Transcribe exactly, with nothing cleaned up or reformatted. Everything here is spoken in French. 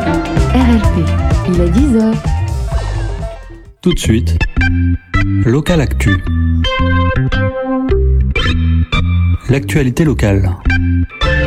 R L P, il est dix heures. Tout de suite, Local Actu. L'actualité locale.